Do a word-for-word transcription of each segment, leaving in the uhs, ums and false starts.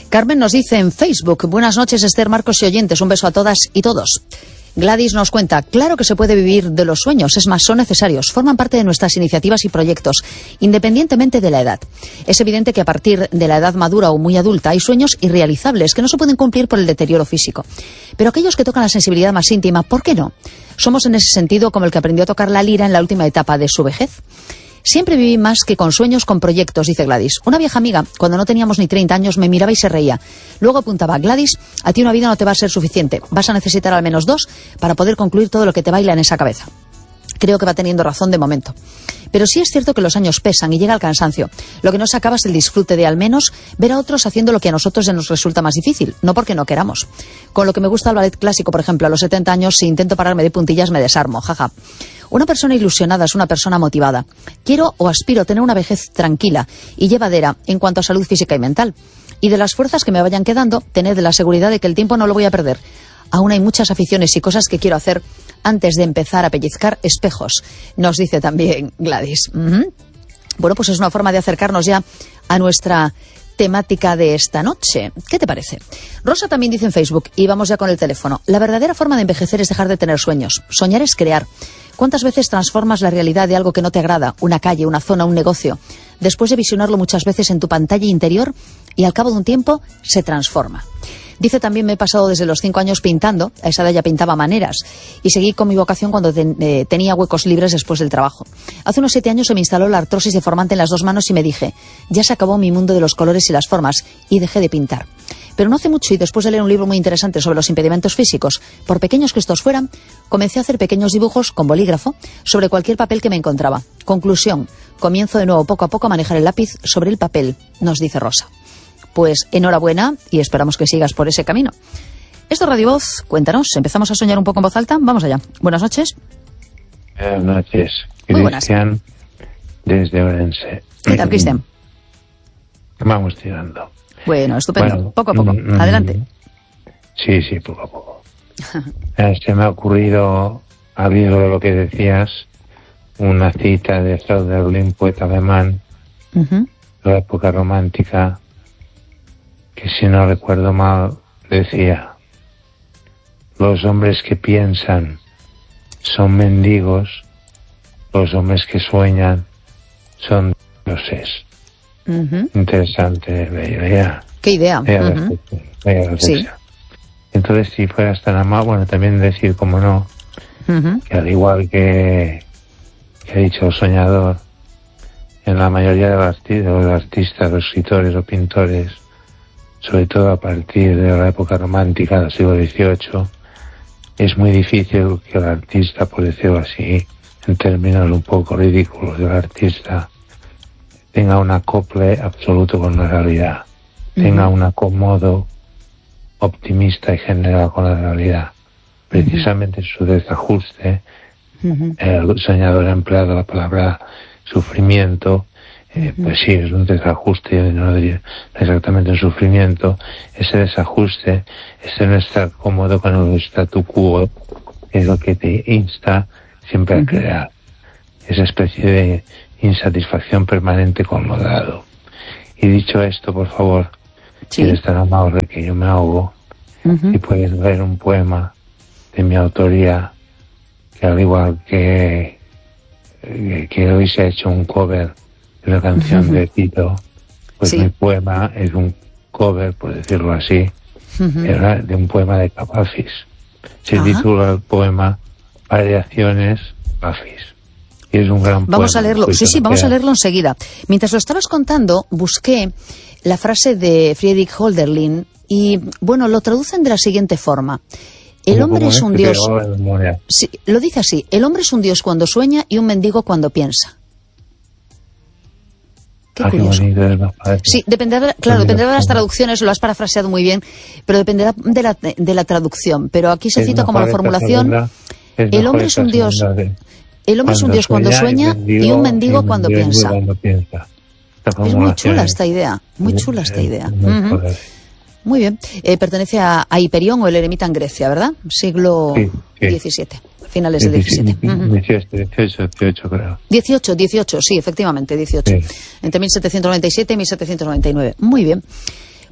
Carmen nos dice en Facebook: buenas noches, Esther, Marcos y oyentes, un beso a todas y todos. Gladys nos cuenta: claro que se puede vivir de los sueños, es más, son necesarios, forman parte de nuestras iniciativas y proyectos, independientemente de la edad. Es evidente que a partir de la edad madura o muy adulta hay sueños irrealizables que no se pueden cumplir por el deterioro físico. Pero aquellos que tocan la sensibilidad más íntima, ¿por qué no? Somos en ese sentido como el que aprendió a tocar la lira en la última etapa de su vejez. Siempre viví más que con sueños, con proyectos, dice Gladys. Una vieja amiga, cuando no teníamos ni treinta años, me miraba y se reía. Luego apuntaba: Gladys, a ti una vida no te va a ser suficiente. Vas a necesitar al menos dos para poder concluir todo lo que te baila en esa cabeza. Creo que va teniendo razón de momento. Pero sí es cierto que los años pesan y llega el cansancio. Lo que no se acaba es el disfrute de al menos ver a otros haciendo lo que a nosotros ya nos resulta más difícil, no porque no queramos. Con lo que me gusta el ballet clásico, por ejemplo, a los setenta años, si intento pararme de puntillas me desarmo, jaja. Una persona ilusionada es una persona motivada. Quiero o aspiro a tener una vejez tranquila y llevadera en cuanto a salud física y mental. Y de las fuerzas que me vayan quedando, tened la seguridad de que el tiempo no lo voy a perder. Aún hay muchas aficiones y cosas que quiero hacer antes de empezar a pellizcar espejos, nos dice también Gladys. Uh-huh. Bueno, pues es una forma de acercarnos ya a nuestra temática de esta noche. ¿Qué te parece? Rosa también dice en Facebook, y vamos ya con el teléfono: la verdadera forma de envejecer es dejar de tener sueños. Soñar es crear. ¿Cuántas veces transformas la realidad de algo que no te agrada? Una calle, una zona, un negocio. Después de visionarlo muchas veces en tu pantalla interior y al cabo de un tiempo se transforma. Dice también: me he pasado desde los cinco años pintando, a esa edad ya pintaba maneras, y seguí con mi vocación cuando ten, eh, tenía huecos libres después del trabajo. Hace unos siete años se me instaló la artrosis deformante en las dos manos y me dije: ya se acabó mi mundo de los colores y las formas, y dejé de pintar. Pero no hace mucho, y después de leer un libro muy interesante sobre los impedimentos físicos, por pequeños que estos fueran, comencé a hacer pequeños dibujos con bolígrafo sobre cualquier papel que me encontraba. Conclusión: comienzo de nuevo poco a poco a manejar el lápiz sobre el papel, nos dice Rosa. Pues enhorabuena y esperamos que sigas por ese camino. Esto es Radio Voz, cuéntanos, ¿empezamos a soñar un poco en voz alta? Vamos allá. Buenas noches. Buenas noches. Muy buenas. Cristian, desde Orense. ¿Qué tal, Cristian? Vamos tirando. Bueno, estupendo. Bueno, poco a poco. Mm, Adelante. Sí, sí, poco a poco. eh, se me ha ocurrido, al hilo de lo que decías, una cita de Hölderlin, poeta alemán, Uh-huh. de la época romántica, que si no recuerdo mal decía: los hombres que piensan son mendigos, los hombres que sueñan son dioses. Uh-huh. Interesante, veía. ¿Qué idea? veía Uh-huh. veía la Sí. Entonces, si fueras tan amable, bueno, también decir, como no, Uh-huh. que al igual que, que ha dicho el soñador, en la mayoría de los, arti- de los artistas, los escritores o pintores, sobre todo a partir de la época romántica del siglo dieciocho, es muy difícil que el artista, por decirlo así, en términos un poco ridículos del artista, tenga un acople absoluto con la realidad, uh-huh. tenga un acomodo optimista y general con la realidad. Precisamente uh-huh. su desajuste, uh-huh. el soñador ha empleado la palabra sufrimiento, eh, uh-huh. pues sí, es un desajuste, no diría exactamente un sufrimiento. Ese desajuste, ese no estar cómodo con el statu quo, es lo que te insta siempre uh-huh. a crear esa especie de insatisfacción permanente con lo dado. Y dicho esto, por favor, si eres tan amable que yo me ahogo, uh-huh. y puedes leer un poema de mi autoría, que al igual que que hoy se ha hecho un cover de una canción uh-huh. de Tito, pues sí. mi poema es un cover, por decirlo así, uh-huh. era de un poema de Capafis. Se uh-huh. titula el poema Variaciones Capafis. Y es un gran poema. Vamos a leerlo, sí, sí, vamos a leerlo enseguida. Mientras lo estabas contando, busqué la frase de Friedrich Hölderlin y, bueno, lo traducen de la siguiente forma. El hombre es un dios. Sí, lo dice así: el hombre es un dios cuando sueña y un mendigo cuando piensa. Qué ah, curioso. Qué bonito, sí, dependerá, claro, dependerá de las traducciones, lo has parafraseado muy bien, pero dependerá de la, de la traducción. Pero aquí se cita como la formulación: el hombre es un dios. El hombre es un dios cuando sueña y un mendigo cuando piensa. Es muy chula esta idea, muy chula esta idea. Uh-huh. Muy bien. Eh, pertenece a, a Hiperión o el eremita en Grecia, ¿verdad? Siglo sí, sí. diecisiete, finales del diecisiete. dieciocho, dieciocho, dieciocho, creo. dieciocho, dieciocho, sí, efectivamente, dieciocho. Sí. Entre mil setecientos noventa y siete y mil setecientos noventa y nueve. Muy bien.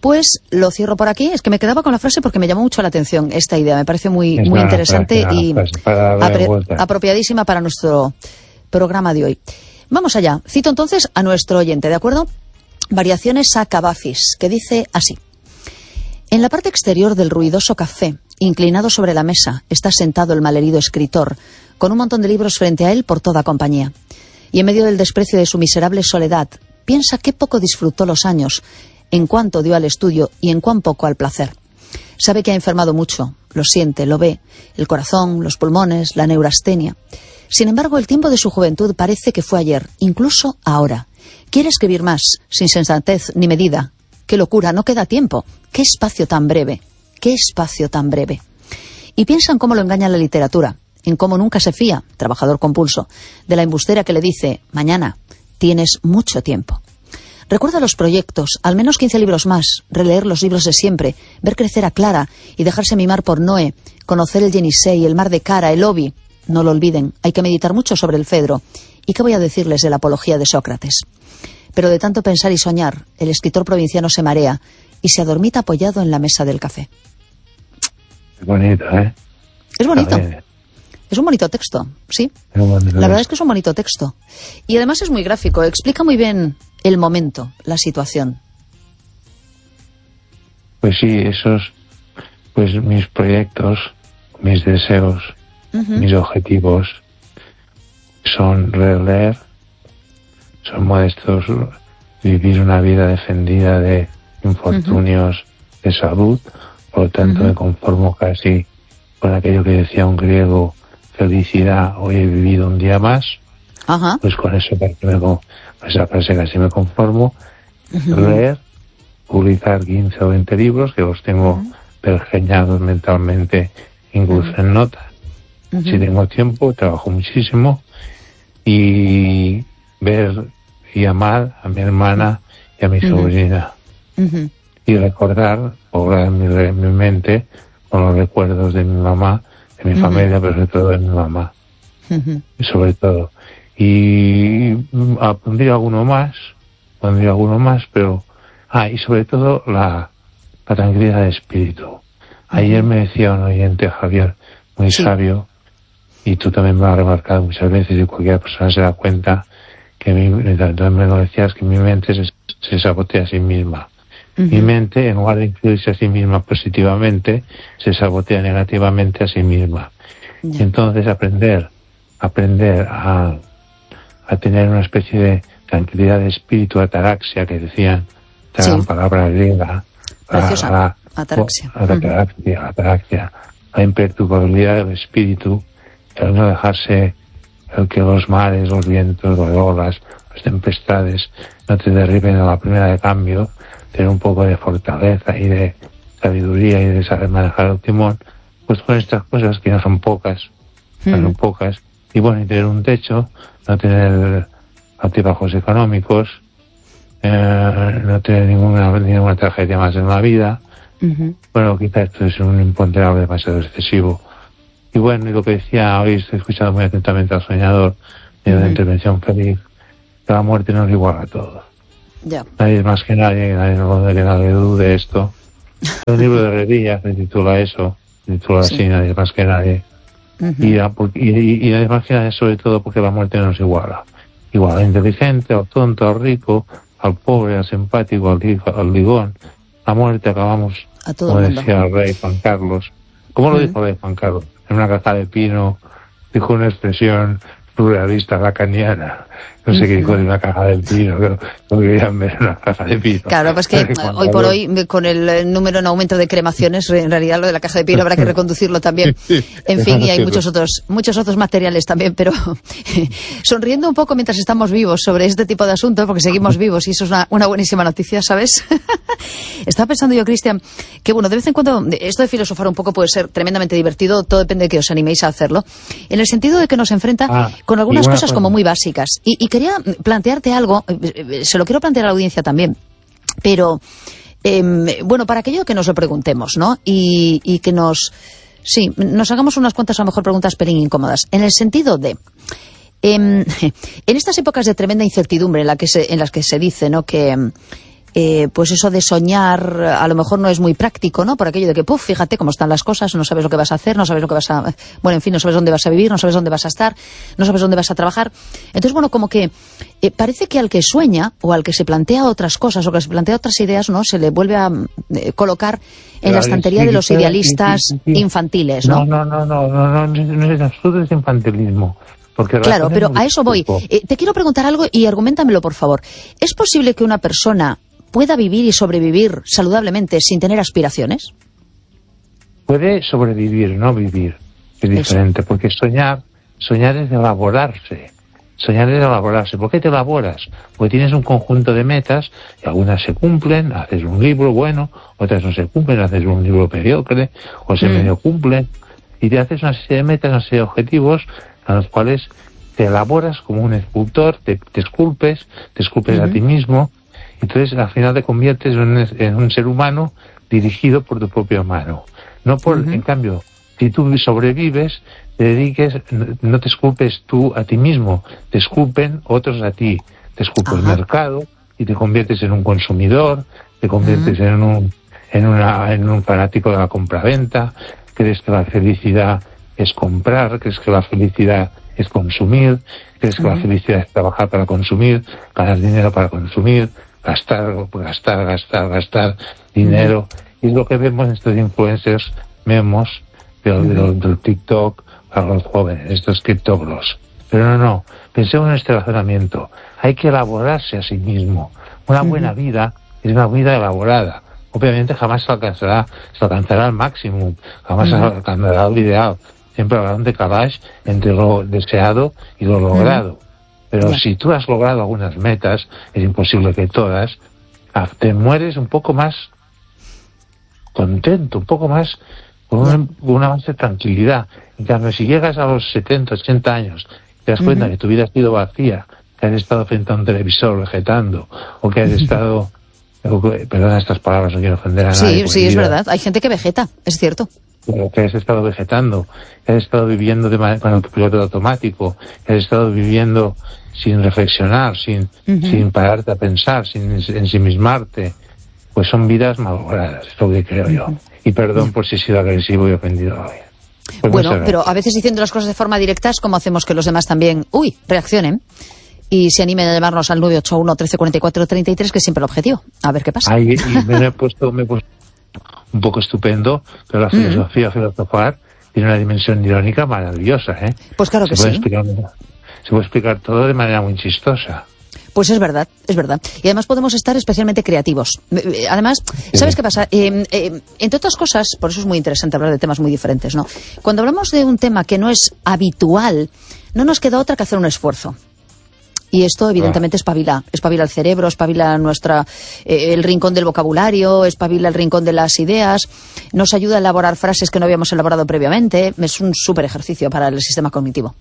Pues lo cierro por aquí. Es que me quedaba con la frase porque me llamó mucho la atención esta idea. Me parece muy, muy interesante frase, y para apre- apropiadísima para nuestro programa de hoy. Vamos allá. Cito entonces a nuestro oyente, ¿de acuerdo? Variaciones a Cavafis, que dice así. En la parte exterior del ruidoso café, inclinado sobre la mesa, está sentado el malherido escritor, con un montón de libros frente a él por toda compañía. Y en medio del desprecio de su miserable soledad, piensa qué poco disfrutó los años, en cuánto dio al estudio y en cuán poco al placer. Sabe que ha enfermado mucho, lo siente, lo ve, el corazón, los pulmones, la neurastenia. Sin embargo, el tiempo de su juventud parece que fue ayer, incluso ahora. Quiere escribir más, sin sensatez ni medida. ¡Qué locura! No queda tiempo. ¡Qué espacio tan breve! ¡Qué espacio tan breve! Y piensa en cómo lo engaña la literatura, en cómo nunca se fía, trabajador compulso, de la embustera que le dice, mañana, tienes mucho tiempo. Recuerda los proyectos, al menos quince libros más, releer los libros de siempre, ver crecer a Clara y dejarse mimar por Noé, conocer el Yenisei, el mar de Cara, el Obi. No lo olviden, hay que meditar mucho sobre el Fedro. ¿Y qué voy a decirles de la apología de Sócrates? Pero de tanto pensar y soñar, el escritor provinciano se marea y se adormita apoyado en la mesa del café. Es bonito, ¿eh? Es bonito. Es un bonito texto, sí. La verdad es que es un bonito texto. Y además es muy gráfico, explica muy bien el momento, la situación. Pues sí, esos, pues mis proyectos, mis deseos, uh-huh. mis objetivos son releer, son modestos, vivir una vida defendida de infortunios uh-huh. de salud, por lo tanto uh-huh. me conformo casi con aquello que decía un griego, felicidad, hoy he vivido un día más, uh-huh. pues con eso me, con esa frase casi me conformo, uh-huh. leer, publicar quince o veinte libros, que los tengo uh-huh. pergeñados mentalmente, incluso uh-huh. en notas. Uh-huh. Si tengo tiempo, trabajo muchísimo, y ver y amar a mi hermana y a mi uh-huh. sobrina. Uh-huh. Y recordar, obrar en mi, en mi mente con los recuerdos de mi mamá, de mi uh-huh. familia, pero sobre todo de mi mamá. Uh-huh. Y sobre todo. Y ah, pondría alguno más, pondría alguno más, pero... Ah, y sobre todo la, la tranquilidad de espíritu. Uh-huh. Ayer me decía un oyente, Javier, muy sí. sabio, y tú también me lo has remarcado muchas veces, y cualquier persona se da cuenta que mi, también me lo decías, que mi mente se, se sabotea a sí misma. Uh-huh. Mi mente, en lugar de incluirse a sí misma positivamente, se sabotea negativamente a sí misma. Yeah. Entonces aprender, aprender a, a tener una especie de tranquilidad de espíritu, ataraxia, que decían, esta sí. gran palabra griega, Preciosa. a, a, ataraxia. A, a, ataraxia, uh-huh. ataraxia, la imperturbabilidad del espíritu, el no dejarse, el que los mares, los vientos, las olas, las tempestades no te derriben a la primera de cambio, tener un poco de fortaleza y de sabiduría y de saber manejar el timón, pues con estas cosas que no son pocas, no son mm. pocas, y bueno, y tener un techo, no tener altibajos económicos, eh, no tener ninguna, ninguna tragedia más en la vida, uh-huh. bueno, quizá esto es un imponderable demasiado excesivo. Y bueno, y lo que decía, hoy estoy escuchando muy atentamente al soñador, de una uh-huh. intervención feliz, que la muerte nos iguala a todos. Yeah. Nadie es más que nadie, nadie no que nadie dude esto. Un libro de Herrerías se titula eso, se titula sí. así, nadie es más que nadie. Uh-huh. Y, y, y nadie es más que nadie sobre todo porque la muerte nos iguala. Igual al inteligente, al tonto, al rico, al pobre, al simpático, al, al ligón. La muerte acabamos, a todo como mundo. decía el rey Juan Carlos. ¿Cómo lo uh-huh. dijo el rey Juan Carlos? En una caja de pino, dijo una expresión surrealista, lacaniana. No sé qué dijo de una caja de pino, pero no querían ver una caja de pino. Claro, pues que hoy por hoy, con el número en aumento de cremaciones, en realidad lo de la caja de pino habrá que reconducirlo también. En fin, y hay muchos otros, muchos otros materiales también, pero sonriendo un poco mientras estamos vivos sobre este tipo de asuntos, porque seguimos vivos y eso es una, una buenísima noticia, ¿sabes? Estaba pensando yo, Cristian, que bueno, de vez en cuando esto de filosofar un poco puede ser tremendamente divertido, todo depende de que os animéis a hacerlo, en el sentido de que nos enfrenta ah, con algunas cosas cosa. como muy básicas. Y, y quería plantearte algo, se lo quiero plantear a la audiencia también, pero eh, bueno, para aquello que nos lo preguntemos, ¿no? Y, y que nos, sí, nos hagamos unas cuantas a lo mejor preguntas pelín incómodas, en el sentido de, eh, en estas épocas de tremenda incertidumbre en, la que se, en las que se dice, ¿no? Que eh, pues eso de soñar a lo mejor no es muy práctico, ¿no? Por aquello de que, puf, fíjate cómo están las cosas, no sabes lo que vas a hacer, no sabes lo que vas a... Bueno, en fin, no sabes dónde vas a vivir, no sabes dónde vas a estar, no sabes dónde vas a trabajar. Entonces, bueno, como que eh, parece que al que sueña o al que se plantea otras cosas o que se plantea otras ideas, ¿no? Se le vuelve a eh, colocar en la estantería de los idealistas infantiles, ¿no? No, no, no, no, no, no, no es absoluto es infantilismo. Porque claro, pero a eso voy. Eh, te quiero preguntar algo y arguméntamelo, por favor. ¿Es posible que una persona pueda vivir y sobrevivir saludablemente sin tener aspiraciones? Puede sobrevivir, no vivir. Es diferente, eso. Porque soñar, soñar es elaborarse. Soñar es elaborarse. ¿Por qué te elaboras? Porque tienes un conjunto de metas y algunas se cumplen, haces un libro bueno, otras no se cumplen, haces un libro mediocre, o se mm. medio cumplen, y te haces una serie de metas, una serie de objetivos a los cuales te elaboras como un escultor, te, te esculpes, te esculpes uh-huh. a ti mismo, y entonces al final te conviertes en, en un ser humano dirigido por tu propia mano. No por, uh-huh. En cambio, si tú sobrevives, te dediques, no te esculpes tú a ti mismo, te esculpen otros a ti, te esculpe uh-huh. el mercado y te conviertes en un consumidor, te conviertes uh-huh. en un en una en un fanático de la compraventa, crees que la felicidad es comprar, crees que la felicidad es consumir, crees que uh-huh. la felicidad es trabajar para consumir, ganar dinero para consumir, gastar, gastar, gastar, gastar dinero. Uh-huh. Y es lo que vemos en estos influencers, vemos del, uh-huh. del, del TikTok para los jóvenes, estos TikTokers. Pero no, no, pensemos en este razonamiento. Hay que elaborarse a sí mismo. Una uh-huh. buena vida es una vida elaborada. Obviamente jamás se alcanzará, se alcanzará al máximo, jamás uh-huh. se alcanzará al ideal. Siempre habrá un decalaje entre lo deseado y lo logrado. Uh-huh. Pero yeah. si tú has logrado algunas metas, es imposible que todas, te mueres un poco más contento, un poco más con una, yeah. una más de tranquilidad. En cambio, si llegas a los setenta, ochenta años, te das cuenta uh-huh. que tu vida ha sido vacía, que has estado frente a un televisor vegetando, o que has estado... Perdona estas palabras, no quiero ofender a nadie. Sí, sí, es verdad. Hay gente que vegeta, es cierto. Pero que has estado vegetando, que has estado viviendo de manera, con el piloto automático, que has estado viviendo sin reflexionar, sin, uh-huh. sin pararte a pensar, sin ensimismarte, pues son vidas mallogradas, es lo que creo uh-huh. yo. Y perdón uh-huh. por si he sido agresivo y ofendido hoy. Pues bueno, pero a veces diciendo las cosas de forma directa es como hacemos que los demás también, uy, reaccionen. Y se animen a llamarnos al nueve ocho uno, trece cuarenta y cuatro, treinta y tres, que es siempre el objetivo. A ver qué pasa. Ay, y me he puesto, me he puesto un poco estupendo, pero la filosofía, mm. filosofar, tiene una dimensión irónica maravillosa, ¿eh? Pues claro que se puede sí. Explicar, se puede explicar todo de manera muy chistosa. Pues es verdad, es verdad. Y además podemos estar especialmente creativos. Además, ¿sabes sí. qué pasa? Eh, eh, entre otras cosas, por eso es muy interesante hablar de temas muy diferentes, ¿no? Cuando hablamos de un tema que no es habitual, no nos queda otra que hacer un esfuerzo. Y esto, evidentemente, espabila. Espabila el cerebro, espabila nuestra, eh, el rincón del vocabulario, espabila el rincón de las ideas, nos ayuda a elaborar frases que no habíamos elaborado previamente. Es un súper ejercicio para el sistema cognitivo.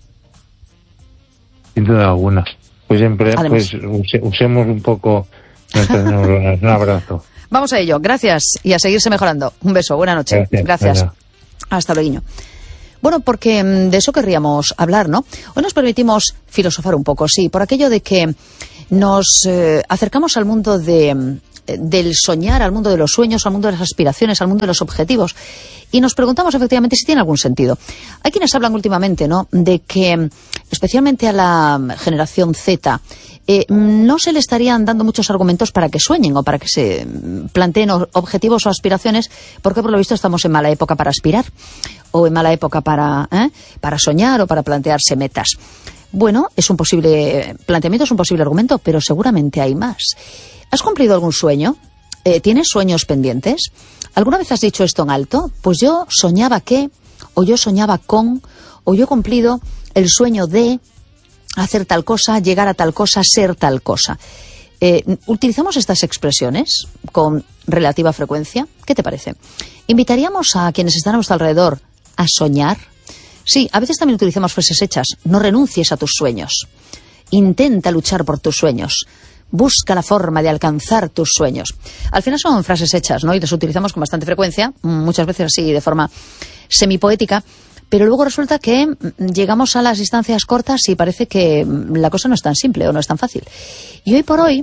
Sin duda alguna. Pues siempre, pues, usemos un poco nuestras neuronas. Un abrazo. Vamos a ello. Gracias. Y a seguirse mejorando. Un beso. Buena noche. Gracias. Gracias. Hasta luego. Bueno, porque de eso querríamos hablar, ¿no? Hoy nos permitimos filosofar un poco, sí, por aquello de que nos eh, acercamos al mundo de, del soñar, al mundo de los sueños, al mundo de las aspiraciones, al mundo de los objetivos, y nos preguntamos efectivamente si tiene algún sentido. Hay quienes hablan últimamente, ¿no?, de que, especialmente a la generación Z, eh, no se le estarían dando muchos argumentos para que sueñen o para que se planteen objetivos o aspiraciones, porque por lo visto estamos en mala época para aspirar, o en mala época para, ¿eh? para soñar o para plantearse metas. Bueno, es un posible planteamiento, es un posible argumento, pero seguramente hay más. ¿Has cumplido algún sueño? Eh, ¿Tienes sueños pendientes? ¿Alguna vez has dicho esto en alto? Pues yo soñaba que, o yo soñaba con, o yo he cumplido el sueño de hacer tal cosa, llegar a tal cosa, ser tal cosa. Eh, ¿Utilizamos estas expresiones con relativa frecuencia? ¿Qué te parece? ¿Invitaríamos a quienes están a nuestro alrededor a soñar? Sí, a veces también utilizamos frases hechas. No renuncies a tus sueños. Intenta luchar por tus sueños. Busca la forma de alcanzar tus sueños. Al final son frases hechas, ¿no? Y las utilizamos con bastante frecuencia, muchas veces así de forma semipoética, pero luego resulta que llegamos a las distancias cortas y parece que la cosa no es tan simple o no es tan fácil. Y hoy por hoy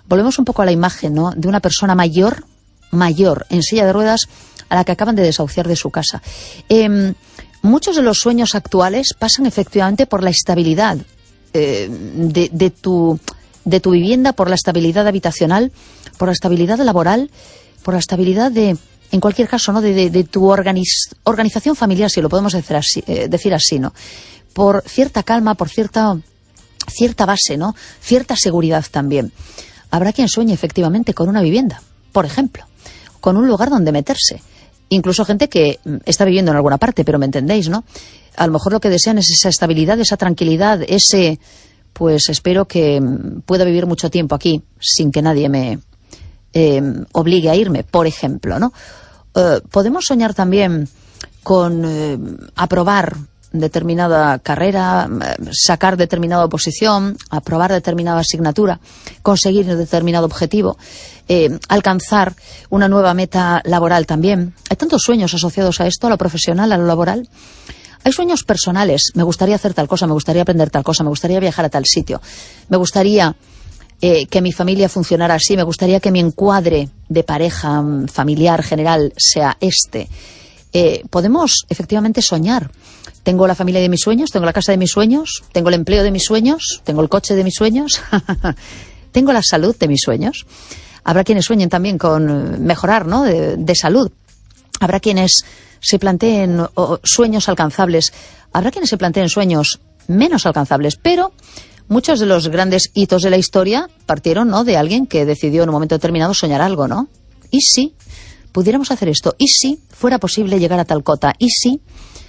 volvemos un poco a la imagen, ¿no?, de una persona mayor, mayor, en silla de ruedas, a la que acaban de desahuciar de su casa. Eh, muchos de los sueños actuales pasan efectivamente por la estabilidad eh, de, de, tu, de tu vivienda, por la estabilidad habitacional, por la estabilidad laboral, por la estabilidad de, en cualquier caso, ¿no?, de, de, de tu organiz, organización familiar, si lo podemos decir así, eh, decir así, ¿no?, por cierta calma, por cierta, cierta base, ¿no?, cierta seguridad también. Habrá quien sueñe efectivamente con una vivienda, por ejemplo, con un lugar donde meterse. Incluso gente que está viviendo en alguna parte, pero me entendéis, ¿no? A lo mejor lo que desean es esa estabilidad, esa tranquilidad, ese, pues espero que pueda vivir mucho tiempo aquí sin que nadie me eh, obligue a irme, por ejemplo, ¿no? Eh, podemos soñar también con eh, aprobar determinada carrera, sacar determinada oposición, aprobar determinada asignatura, conseguir determinado objetivo, eh, alcanzar una nueva meta laboral también. Hay tantos sueños asociados a esto, a lo profesional, a lo laboral. Hay sueños personales. Me gustaría hacer tal cosa, me gustaría aprender tal cosa, me gustaría viajar a tal sitio, me gustaría eh, que mi familia funcionara así, me gustaría que mi encuadre de pareja, familiar, general, sea este. Eh, podemos efectivamente soñar. Tengo la familia de mis sueños, tengo la casa de mis sueños, tengo el empleo de mis sueños, tengo el coche de mis sueños, tengo la salud de mis sueños. Habrá quienes sueñen también con mejorar, ¿no?, de, de salud. Habrá quienes se planteen oh, sueños alcanzables. Habrá quienes se planteen sueños menos alcanzables, pero muchos de los grandes hitos de la historia partieron, ¿no?, de alguien que decidió en un momento determinado soñar algo, ¿no? ¿Y si pudiéramos hacer esto? ¿Y si fuera posible llegar a tal cota? ¿Y si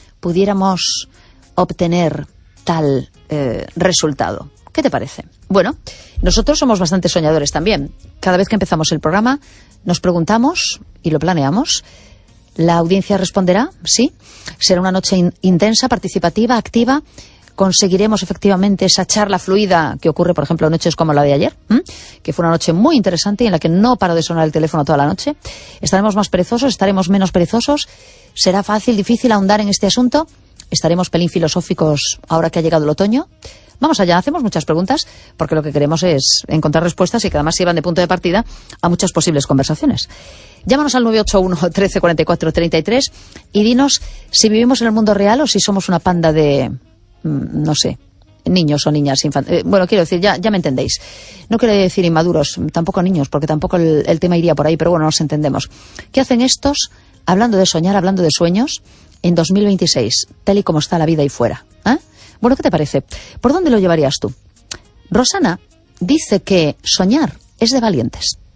pudiéramos obtener tal eh, resultado? ¿Qué te parece? Bueno, nosotros somos bastante soñadores también. Cada vez que empezamos el programa nos preguntamos y lo planeamos. ¿La audiencia responderá? Sí. ¿Será una noche in- intensa, participativa, activa? ¿Conseguiremos efectivamente esa charla fluida que ocurre, por ejemplo, noches como la de ayer? ¿Mm? Que fue una noche muy interesante y en la que no paró de sonar el teléfono toda la noche. ¿Estaremos más perezosos? ¿Estaremos menos perezosos? ¿Será fácil, difícil ahondar en este asunto? ¿Estaremos pelín filosóficos ahora que ha llegado el otoño? Vamos allá, hacemos muchas preguntas porque lo que queremos es encontrar respuestas y que además sirvan de punto de partida a muchas posibles conversaciones. Llámanos al nueve ocho uno, trece, cuarenta y cuatro, treinta y tres y dinos si vivimos en el mundo real o si somos una panda de, no sé, niños o niñas infantiles. Eh, bueno, quiero decir, ya, ya me entendéis. No quiero decir inmaduros, tampoco niños, porque tampoco el, el tema iría por ahí, pero bueno, nos entendemos. ¿Qué hacen estos, hablando de soñar, hablando de sueños, en dos mil veintiséis, tal y como está la vida ahí fuera? ¿Eh? Bueno, ¿qué te parece? ¿Por dónde lo llevarías tú? Rosana dice que soñar es de valientes.